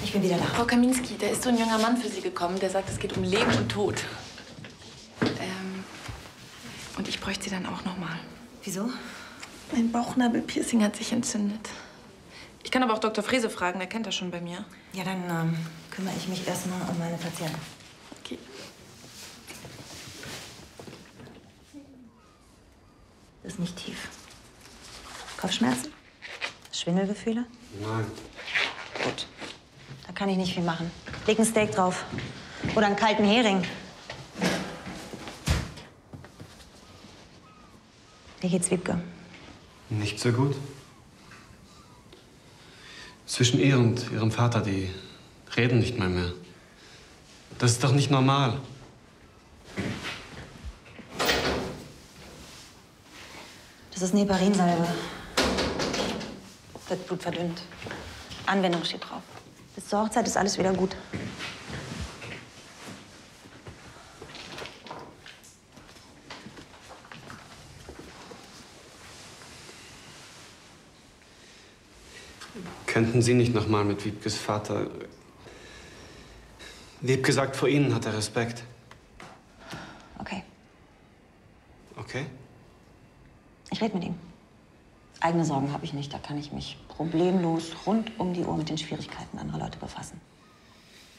Ich bin wieder da. Frau Kaminski, da ist so ein junger Mann für Sie gekommen, der sagt, es geht um Leben und Tod. Und ich bräuchte Sie dann auch noch mal. Wieso? Mein Bauchnabelpiercing hat sich entzündet. Ich kann aber auch Dr. Frese fragen, der kennt das schon bei mir. Ja, dann kümmere ich mich erstmal um meine Patienten. Okay. Ist nicht tief. Kopfschmerzen? Schwindelgefühle? Nein. Gut. Da kann ich nicht viel machen. Leg ein Steak drauf. Oder einen kalten Hering. Wie geht's Wiebke? Nicht so gut. Zwischen ihr und ihrem Vater, die reden nicht mehr. Das ist doch nicht normal. Das ist eine Heparinsalbe. Wird blutverdünnt. Anwendung steht drauf. Bis zur Hochzeit ist alles wieder gut. Könnten Sie nicht noch mal mit Wiebkes Vater... Wiebke sagt, vor Ihnen hat er Respekt. Okay. Okay? Ich rede mit ihm. Eigene Sorgen habe ich nicht. Da kann ich mich problemlos rund um die Uhr mit den Schwierigkeiten anderer Leute befassen.